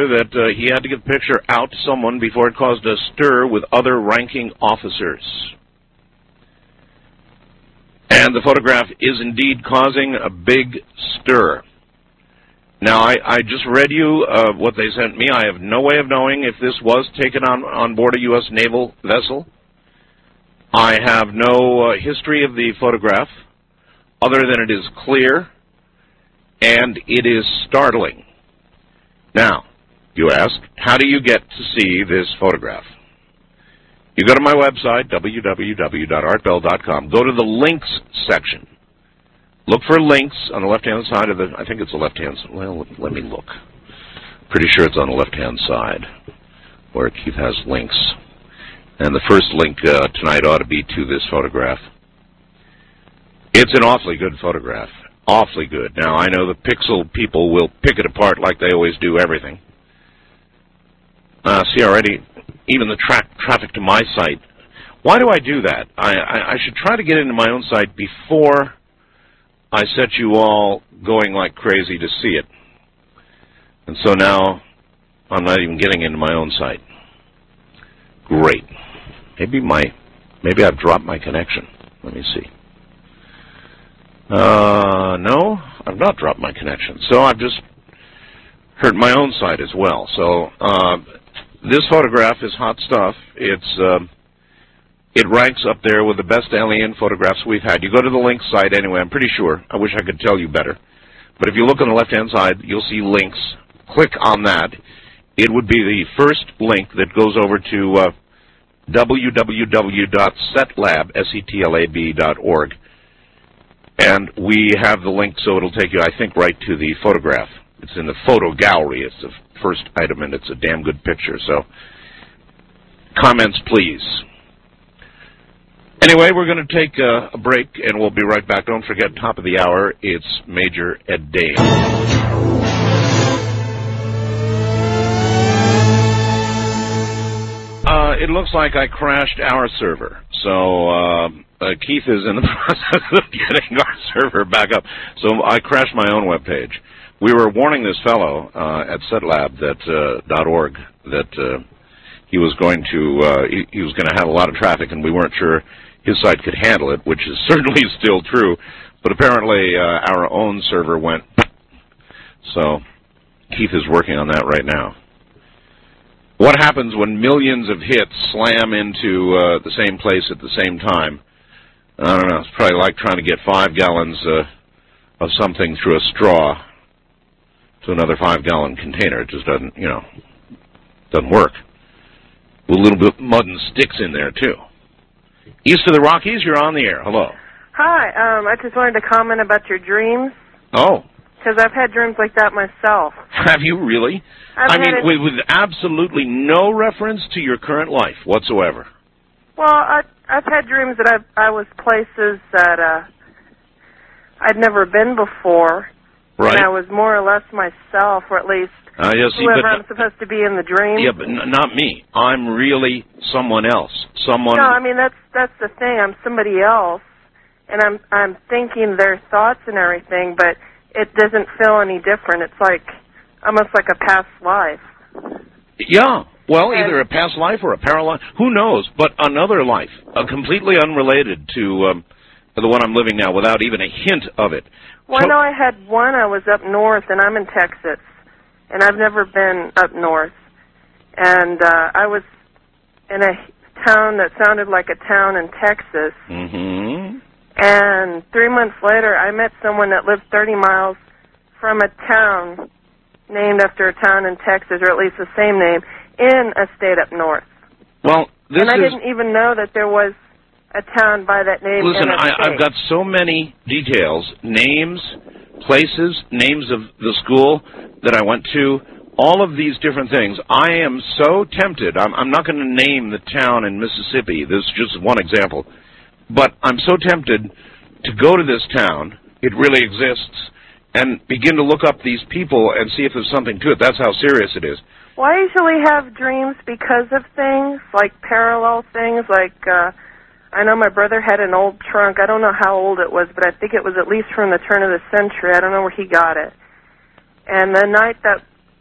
that he had to get the picture out to someone before it caused a stir with other ranking officers. And the photograph is indeed causing a big stir. Now, I just read you what they sent me. I have no way of knowing if this was taken on board a U.S. naval vessel. I have no history of the photograph, other than it is clear, and it is startling. Now, you ask, how do you get to see this photograph? You go to my website, www.artbell.com. Go to the links section. Look for links on the left-hand side of the, I think it's the left-hand side. Well, let me look. Pretty sure it's on the left-hand side where Keith has links. And the first link tonight ought to be to this photograph. It's an awfully good photograph. Awfully good. Now, I know the Pixel people will pick it apart like they always do everything. See already, even the traffic to my site. Why do I do that? I should try to get into my own site before I set you all going like crazy to see it. And so now I'm not even getting into my own site. Great. Maybe I've dropped my connection. Let me see. No, I've not dropped my connection. So I've just hurt my own site as well. So this photograph is hot stuff. It ranks up there with the best alien photographs we've had. You go to the link site anyway, I'm pretty sure. I wish I could tell you better. But if you look on the left-hand side, you'll see links. Click on that. It would be the first link that goes over to www.setlab.org. And we have the link, so it'll take you, I think, right to the photograph. It's in the photo gallery. It's the first item, and it's a damn good picture. So, comments, please. Anyway, we're going to take a break, and we'll be right back. Don't forget, top of the hour, it's Major Ed Dane. It looks like I crashed our server. So Keith is in the process of getting our server back up. So I crashed my own webpage. We were warning this fellow at setlab.org that he was going to have a lot of traffic, and we weren't sure his site could handle it, which is certainly still true. But apparently our own server went. So Keith is working on that right now. What happens when millions of hits slam into the same place at the same time? I don't know. It's probably like trying to get 5 gallons of something through a straw to another 5-gallon container. It just doesn't, doesn't work. With a little bit of mud and sticks in there, too. East of the Rockies, you're on the air. Hello. Hi. I just wanted to comment about your dreams. Oh. Because I've had dreams like that myself. Have you really? I mean, with absolutely no reference to your current life whatsoever. Well, I've had dreams that I was places that I'd never been before. Right. And I was more or less myself, or at least whoever I'm supposed to be in the dream. Yeah, but not me. I'm really someone else. Someone. No, I mean that's the thing. I'm somebody else, and I'm thinking their thoughts and everything, but it doesn't feel any different. It's like almost like a past life. Yeah. Well, either a past life or a parallel life. Who knows? But another life, completely unrelated to the one I'm living now, without even a hint of it. Well, I know I had one. I was up north, and I'm in Texas, and I've never been up north. And I was in a town that sounded like a town in Texas. Mm-hmm. And 3 months later, I met someone that lived 30 miles from a town named after a town in Texas, or at least the same name, in a state up north. Well, and I didn't even know that there was a town by that name. Listen, in a state. I've got so many details, names, places, names of the school that I went to, all of these different things. I am so tempted. I'm not going to name the town in Mississippi. This is just one example. But I'm so tempted to go to this town, it really exists, and begin to look up these people and see if there's something to it. That's how serious it is. Well, I usually have dreams because of things, like parallel things, like I know my brother had an old trunk. I don't know how old it was, but I think it was at least from the turn of the century. I don't know where he got it. And the night that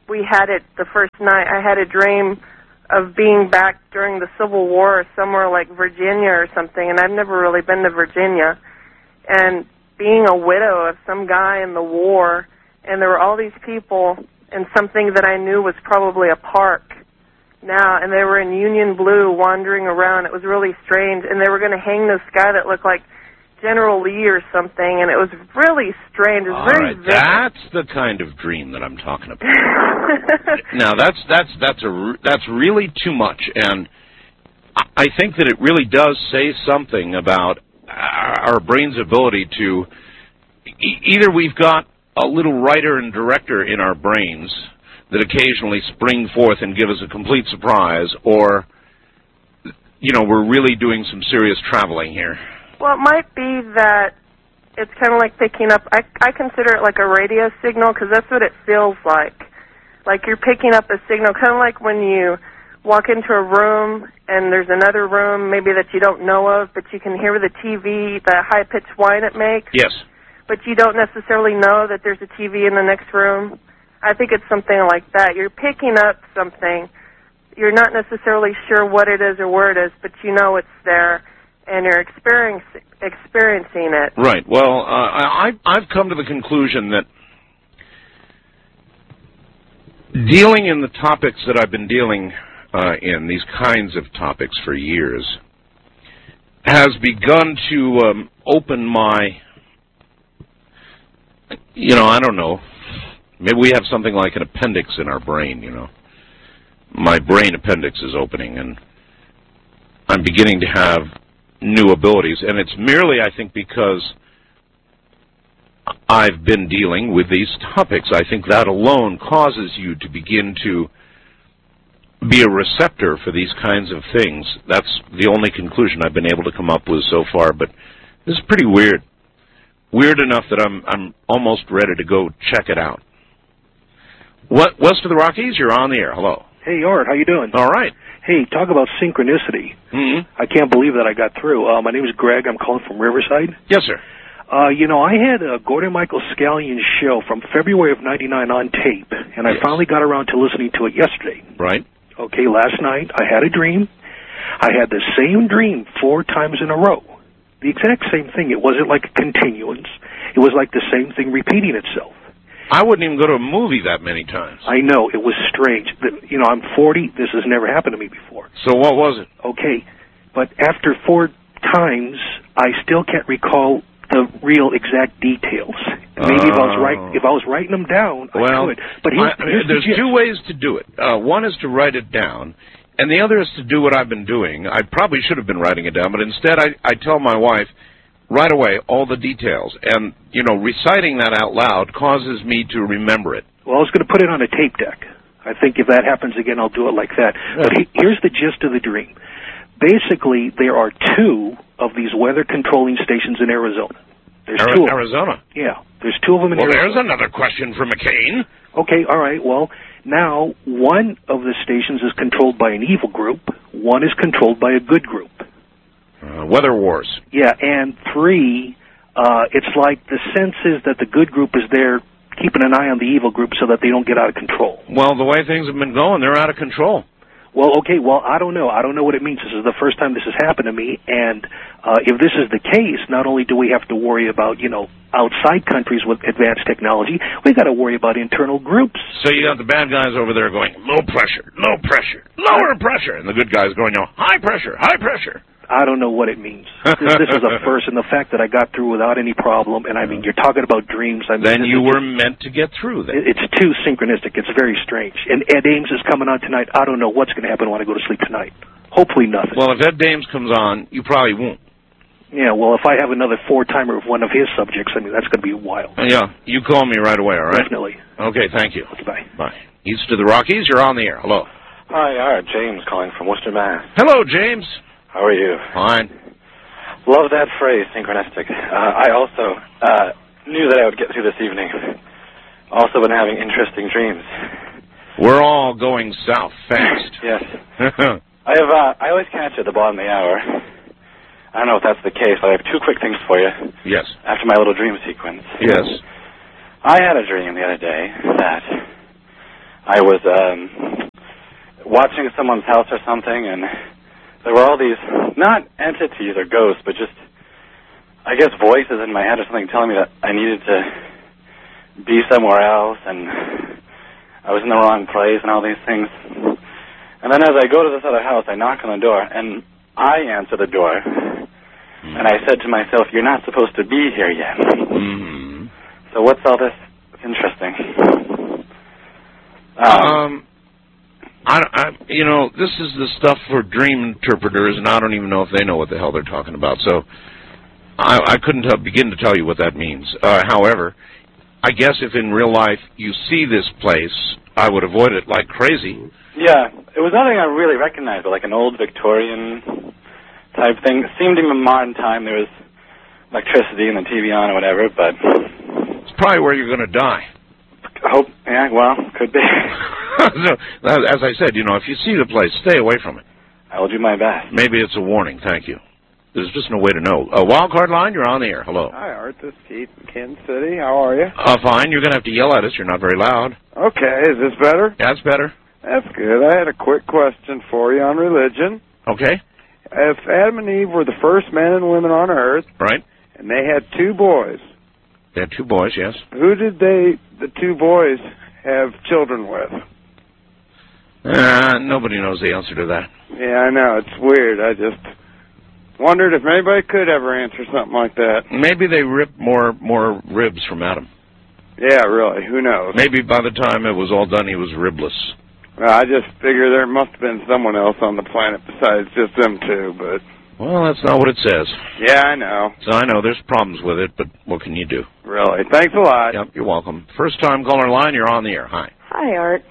we had it the first night. I had a dream of being back during the Civil War somewhere like Virginia or something, and I've never really been to Virginia. And being a widow of some guy in the war, and there were all these people in something that I knew was probably a park now, and they were in Union blue wandering around. It was really strange, and they were going to hang this guy that looked like General Lee or something, and it was really strange. It was very vivid. That's the kind of dream that I'm talking about. Now, that's really too much, and I think that it really does say something about our brain's ability to either we've got a little writer and director in our brains that occasionally spring forth and give us a complete surprise, or, we're really doing some serious traveling here. Well, it might be that it's kind of like picking up, I consider it like a radio signal, because that's what it feels like. Like you're picking up a signal, kind of like when you walk into a room and there's another room maybe that you don't know of, but you can hear the TV, the high-pitched whine it makes. Yes. But you don't necessarily know that there's a TV in the next room. I think it's something like that. You're picking up something. You're not necessarily sure what it is or where it is, but you know it's there, and you're experiencing it. Right. Well, I've come to the conclusion that dealing in the topics that I've been dealing in, these kinds of topics for years, has begun to open my, I don't know, maybe we have something like an appendix in our brain, My brain appendix is opening, and I'm beginning to have new abilities. And it's merely, I think, because I've been dealing with these topics. I think that alone causes you to begin to be a receptor for these kinds of things. That's the only conclusion I've been able to come up with so far, but this is pretty weird. Weird enough that I'm almost ready to go check it out. West of the Rockies, you're on the air. Hello. Hey, Art, how you doing? All right. Hey, talk about synchronicity. Mm-hmm. I can't believe that I got through. My name is Greg. I'm calling from Riverside. Yes, sir. I had a Gordon Michael Scallion show from February of '99 on tape, and I finally got around to listening to it yesterday. Right. Okay, last night I had a dream. I had the same dream 4 times in a row. The exact same thing. It wasn't like a continuance. It was like the same thing repeating itself. I wouldn't even go to a movie that many times. I know. It was strange. I'm 40. This has never happened to me before. So what was it? Okay. But after 4 times, I still can't recall the real exact details. Maybe if I was writing them down, I could. But there's 2 ways to do it. One is to write it down, and the other is to do what I've been doing. I probably should have been writing it down, but instead I tell my wife right away all the details. And, reciting that out loud causes me to remember it. Well, I was going to put it on a tape deck. I think if that happens again, I'll do it like that. Yeah. But here's the gist of the dream. Basically, there are 2 of these weather controlling stations in Arizona. There's 2 of them. Arizona? Yeah, there's 2 of them in Arizona. Well, there's another question for McCain. Okay, all right. Well, now one of the stations is controlled by an evil group. One is controlled by a good group. Weather wars. Yeah, and 3, it's like the sense is that the good group is there keeping an eye on the evil group so that they don't get out of control. Well, the way things have been going, they're out of control. Well, okay, I don't know. I don't know what it means. This is the first time this has happened to me, and if this is the case, not only do we have to worry about, outside countries with advanced technology, we've got to worry about internal groups. So you got the bad guys over there going, low pressure, lower pressure, and the good guys going, high pressure, high pressure. I don't know what it means. This is a first, and the fact that I got through without any problem, and you're talking about dreams. Then you were meant to get through that. It's too synchronistic. It's very strange. And Ed Ames is coming on tonight. I don't know what's going to happen when I go to sleep tonight. Hopefully nothing. Well, if Ed Ames comes on, you probably won't. Yeah, well, if I have another 4-timer of one of his subjects, that's going to be wild. Yeah, you call me right away, all right? Definitely. Okay, thank you. Okay, bye. Bye. East of the Rockies, you're on the air. Hello. Hi, James calling from Worcester, Mass. Hello, James. How are you? Fine. Love that phrase, synchronistic. I also knew that I would get through this evening. Also been having interesting dreams. We're all going south fast. Yes. I always catch at the bottom of the hour. I don't know if that's the case, but I have 2 quick things for you. Yes. After my little dream sequence. Yes. I had a dream the other day that I was watching someone's house or something, and there were all these, not entities or ghosts, but just, I guess, voices in my head or something telling me that I needed to be somewhere else, and I was in the wrong place and all these things. And then as I go to this other house, I knock on the door, and I answer the door, and I said to myself, you're not supposed to be here yet. Mm-hmm. So what's all this? It's interesting. This is the stuff for dream interpreters, and I don't even know if they know what the hell they're talking about. So I couldn't begin to tell you what that means. However, I guess if in real life you see this place, I would avoid it like crazy. Yeah, it was nothing I really recognized, but like an old Victorian type thing. It seemed in modern time there was electricity and the TV on or whatever, but it's probably where you're going to die. Yeah, well, could be. So, as I said, if you see the place, stay away from it. I will do my best. Maybe it's a warning. Thank you. There's just no way to know. Wildcard line, you're on the air. Hello. Hi, Art. This is Pete in Kansas City. How are you? Fine. You're going to have to yell at us. You're not very loud. Okay. Is this better? That's better. That's good. I had a quick question for you on religion. Okay. If Adam and Eve were the first men and women on Earth, right, and they had two boys. They had two boys, yes. Who did the two boys have children with? Nobody knows the answer to that. Yeah, I know. It's weird. I just wondered if anybody could ever answer something like that. Maybe they ripped more ribs from Adam. Yeah, really. Who knows? Maybe by the time it was all done, he was ribless. Well, I just figure there must have been someone else on the planet besides just them two, but... Well, that's not what it says. Yeah, I know. So I know there's problems with it, but what can you do? Really? Thanks a lot. Yep, you're welcome. First time caller line, you're on the air. Hi. Hi, Art.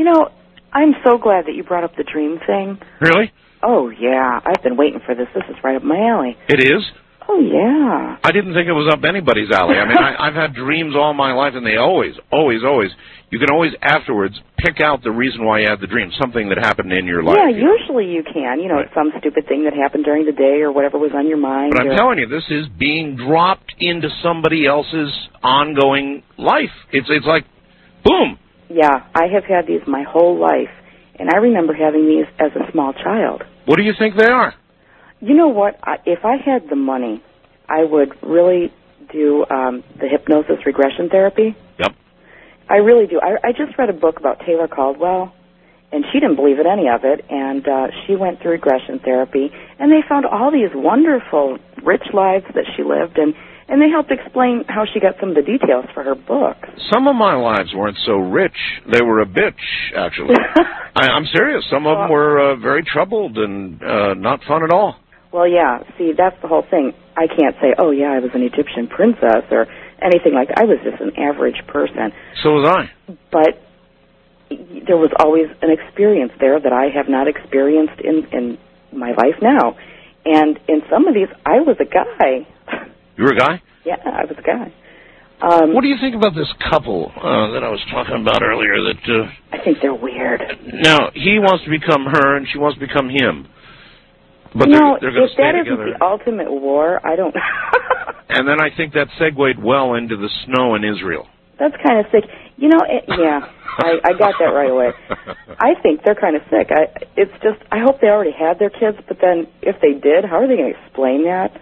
I'm so glad that you brought up the dream thing. Really? Oh, yeah. I've been waiting for this. This is right up my alley. It is? Oh, yeah. I didn't think it was up anybody's alley. I mean, I've had dreams all my life, and they always, you can always afterwards pick out the reason why you had the dream, something that happened in your life. Yeah, usually you can. Right. Some stupid thing that happened during the day or whatever was on your mind. But I'm telling you, this is being dropped into somebody else's ongoing life. It's like, boom. Yeah, I have had these my whole life, and I remember having these as a small child. What do you think they are? You know what? If I had the money, I would really do the hypnosis regression therapy. Yep. I really do. I just read a book about Taylor Caldwell, and she didn't believe in any of it, and she went through regression therapy, and they found all these wonderful, rich lives that she lived, and they helped explain how she got some of the details for her book. Some of my lives weren't so rich. They were a bitch, actually. I'm serious. Some of them were very troubled and not fun at all. Well, yeah. See, that's the whole thing. I can't say, oh, yeah, I was an Egyptian princess or anything like that. I was just an average person. So was I. But there was always an experience there that I have not experienced in my life now. And in some of these, I was a guy. You were a guy? Yeah, I was a guy. What do you think about this couple that I was talking about earlier? That I think they're weird. Now, he wants to become her, and she wants to become him. But they're going to stay together. If that isn't the ultimate war, I don't... And then I think that segued well into the snow in Israel. That's kind of sick. Yeah, I got that right away. I think they're kind of sick. It's just, I hope they already had their kids, but then if they did, how are they going to explain that?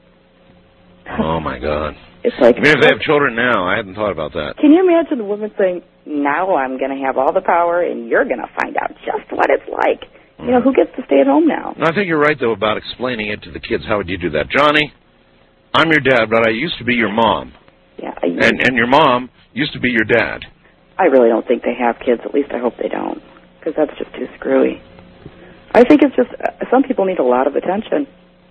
Oh, my God. It's like... I mean, if they have children now, I hadn't thought about that. Can you imagine the woman saying, now I'm going to have all the power, and you're going to find out just what it's like? Who gets to stay at home now? I think you're right, though, about explaining it to the kids. How would you do that? Johnny, I'm your dad, but I used to be your mom. Yeah. And your mom used to be your dad. I really don't think they have kids. At least I hope they don't, because that's just too screwy. I think it's just, some people need a lot of attention.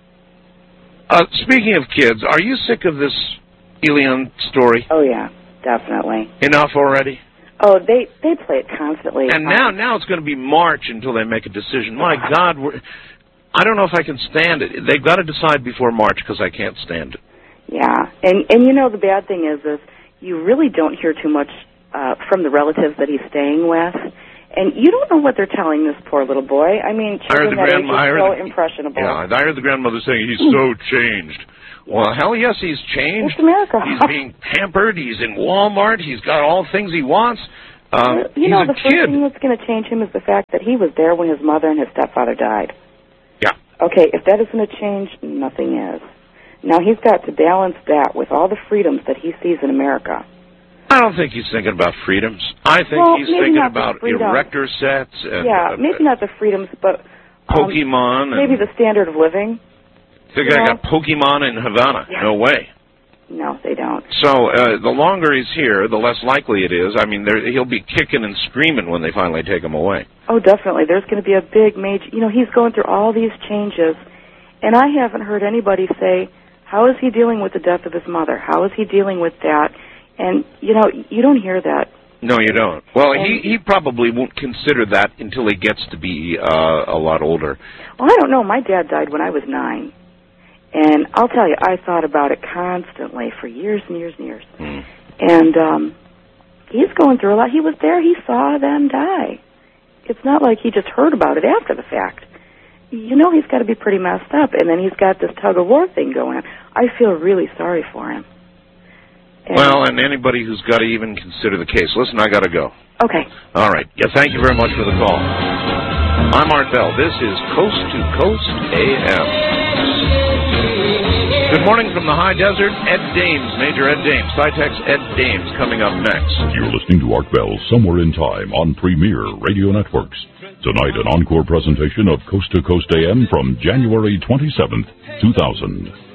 Speaking of kids, are you sick of this Elian story? Oh, yeah, definitely. Enough already? Oh, they play it constantly. And now it's going to be March until they make a decision. My God, I don't know if I can stand it. They've got to decide before March because I can't stand it. Yeah, and the bad thing is you really don't hear too much from the relatives that he's staying with, and you don't know what they're telling this poor little boy. I mean, children that age are so impressionable. Yeah, I heard the grandmother saying he's so changed. Well, hell yes, he's changed. It's America. He's being pampered. He's in Walmart. He's got all the things he wants. You know, the he's a first kid. thing that's going to change him is the fact that he was there when his mother and his stepfather died. Yeah. Okay, if that isn't a change, nothing is. Now, he's got to balance that with all the freedoms that he sees in America. I don't think he's thinking about freedoms. I think he's thinking about erector sets. And, maybe not the freedoms, but Pokemon. Maybe the standard of living. The guy got Pokemon in Havana. Yeah. No way. No, they don't. So the longer he's here, the less likely it is. I mean, he'll be kicking and screaming when they finally take him away. Oh, definitely. There's going to be a big, major... You know, he's going through all these changes, and I haven't heard anybody say, how is he dealing with the death of his mother? How is he dealing with that? And, you know, you don't hear that. No, you don't. Well, he probably won't consider that until he gets to be a lot older. Well, I don't know. My dad died when I was 9. And I'll tell you, I thought about it constantly for years and years and years. Mm. And he's going through a lot. He was there. He saw them die. It's not like he just heard about it after the fact. You know, he's got to be pretty messed up. And then he's got this tug-of-war thing going on. I feel really sorry for him. And anybody who's got to even consider the case. Listen, I got to go. Okay. All right. Yeah, thank you very much for the call. I'm Art Bell. This is Coast to Coast AM. Good morning from the high desert. Ed Dames, Major Ed Dames, Cytex Ed Dames, coming up next. You're listening to Art Bell Somewhere in Time on Premier Radio Networks. Tonight, an encore presentation of Coast to Coast AM from January 27th, 2000.